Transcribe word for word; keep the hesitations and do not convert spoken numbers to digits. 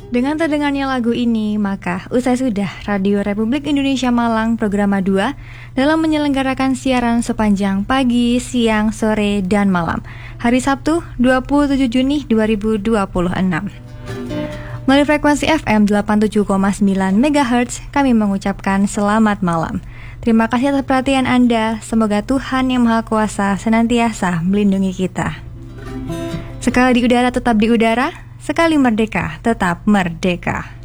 Dengan terdengarnya lagu ini, maka usai sudah Radio Republik Indonesia Malang Programa dua dalam menyelenggarakan siaran sepanjang pagi, siang, sore, dan malam hari Sabtu dua puluh tujuh Juni dua ribu dua puluh enam. Melalui frekuensi F M delapan puluh tujuh koma sembilan megahertz, kami mengucapkan selamat malam. Terima kasih atas perhatian Anda. Semoga Tuhan Yang Maha Kuasa senantiasa melindungi kita. Sekali di udara tetap di udara, sekali merdeka tetap merdeka.